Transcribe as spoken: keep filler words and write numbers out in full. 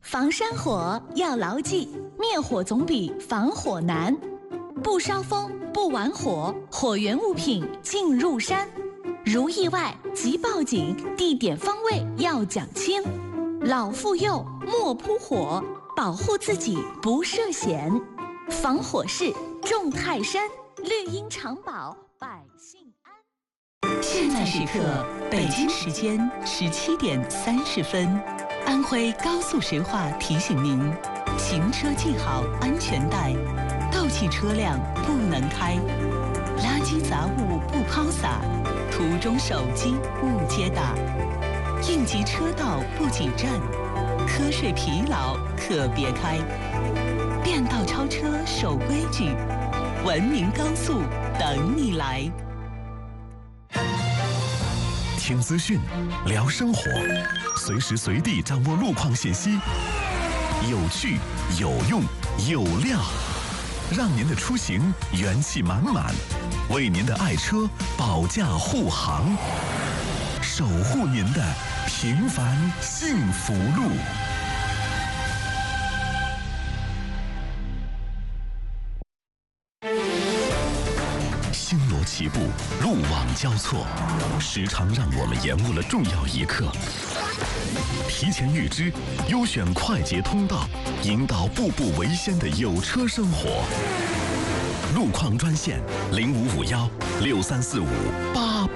防山火要牢记，灭火总比防火难。不烧风，不玩火，火源物品进入山。如意外即报警，地点方位要讲清。老妇幼莫扑火，保护自己不涉险。防火势重泰山，绿荫长保百姓安。 现在时刻，北京时间十七点三十分。安徽高速石化提醒您：行车系好安全带，斗气车辆不能开，垃圾杂物不抛洒，途中手机勿接打，应急车道不挤站，瞌睡疲劳可别开。变道超车守规矩，文明高速等你来。 听资讯，聊生活，随时随地掌握路况信息，有趣、有用、有料，让您的出行元气满满，为您的爱车保驾护航，守护您的平凡幸福路。星罗棋布，路网交错，时常让我们延误了重要一刻。提前预知，优选快捷通道，引导步步为先的有车生活。路况专线零五五幺六三四五八